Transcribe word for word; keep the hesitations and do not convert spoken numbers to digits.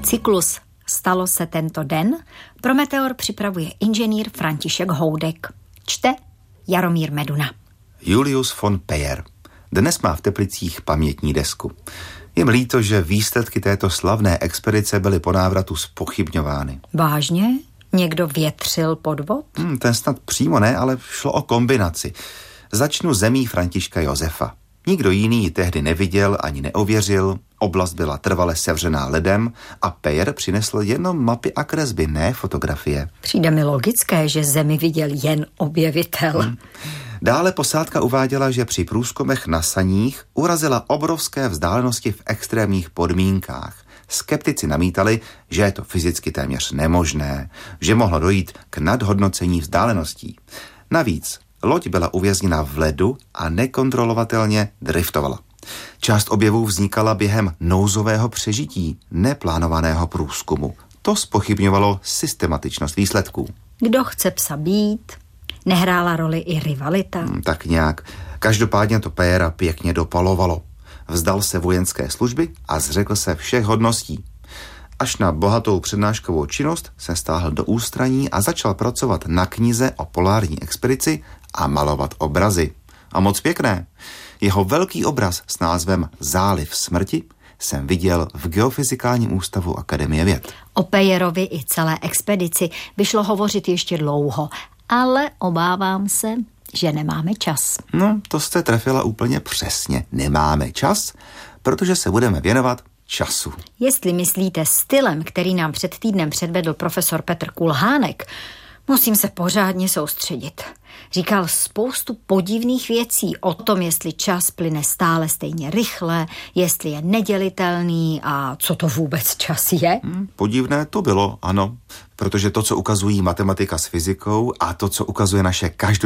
Cyklus Stalo se tento den pro Meteor připravuje inženýr František Houdek. Čte Jaromír Meduna. Julius von Payer dnes má v Teplicích pamětní desku. Je mi líto, že výsledky této slavné expedice byly po návratu zpochybňovány. Vážně? Někdo větřil podvod? Hmm, ten snad přímo ne, ale šlo o kombinaci. Začnu zemí Františka Josefa. Nikdo jiný ji tehdy neviděl ani neověřil, oblast byla trvale sevřená ledem a Payer přinesl jenom mapy a kresby, ne fotografie. Přijde mi logické, že zemi viděl jen objevitel. Hmm. Dále posádka uváděla, že při průzkumech na saních urazila obrovské vzdálenosti v extrémních podmínkách. Skeptici namítali, že je to fyzicky téměř nemožné, že mohlo dojít k nadhodnocení vzdáleností. Navíc loď byla uvězněna v ledu a nekontrolovatelně driftovala. Část objevů vznikala během nouzového přežití, neplánovaného průzkumu. To zpochybňovalo systematičnost výsledků. Kdo chce psa být? Nehrála roli i rivalita? Hmm, tak nějak. Každopádně to Payera pěkně dopalovalo. Vzdal se vojenské služby a zřekl se všech hodností. Až na bohatou přednáškovou činnost se stáhl do ústraní a začal pracovat na knize o polární expedici a malovat obrazy. A moc pěkné. Jeho velký obraz s názvem Záliv smrti jsem viděl v Geofyzikálním ústavu Akademie věd. O Payerovi i celé expedici by šlo hovořit ještě dlouho, ale obávám se, že nemáme čas. No, to jste trefila úplně přesně. Nemáme čas, protože se budeme věnovat času. Jestli myslíte stylem, který nám před týdnem předvedl profesor Petr Kulhánek, musím se pořádně soustředit. Říkal spoustu podivných věcí o tom, jestli čas plyne stále stejně rychle, jestli je nedělitelný a co to vůbec čas je. Hmm, podivné to bylo, ano, protože to, co ukazují matematika s fyzikou a to, co ukazuje naše každodenní